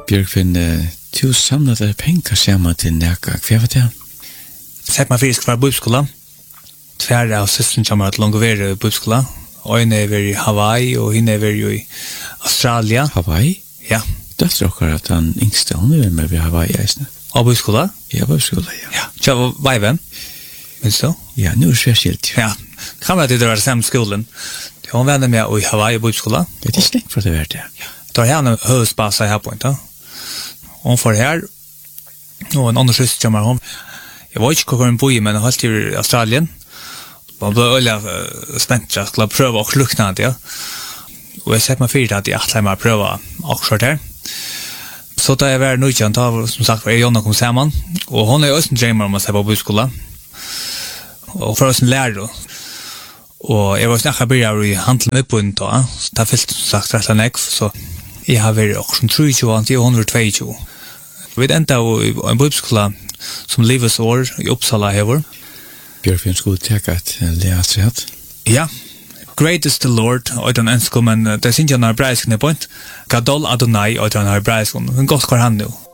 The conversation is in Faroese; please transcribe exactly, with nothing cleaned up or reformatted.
Björkvin, du samlade pengar samman till näka. Hva var det? Sett meg frisk fra bibelskolen. Tverre av søsteren kommer til Longovere i bibelskolen. Og hun er i Hawaii, og hun er i Australia. Hawaii? Ja. Det tror jeg at han yngste, hun er med ved Hawaii, eisne. Og bibelskolen? Ja, bibelskolen, ja. Ja. Tja, veiven? Minns du? Ja, nu er det særskilt. Ja. Kan være at det var samme skolen. Hun var med i Hawaii i bibelskolen. Det er slik for det vært det. Ja. Det var henne høyspasa her på en dag. Hon får her, og en annen søster kommer hon. Jeg var ikke hvor hun bor i, men jeg holdt i Australien. Man ble øyelig spent til å prøve å lukne det, ja. Og jeg sett meg fyrt at jeg atler meg å prøve akkurat her. Så da jeg var nødvendig, da som sagt, jeg og Jonna kom sammen, og hun er også en drømmer om å se på bøyskolen. Og for oss en lærer, og jeg var snakket begynner i handelen med på en dag, så det er fyllt som sagt rett og slett, så jeg har vært også trettio, og jeg har tjueto. Vi enda i en bøyskolen som livets år i Uppsala hever. Björkvin skulle teka et leasret. Ja. Great is the Lord, og den ønsker, men det synes jeg når hebraisk er point. Gadol Adonai, og den hebraisk, men godt går han nå.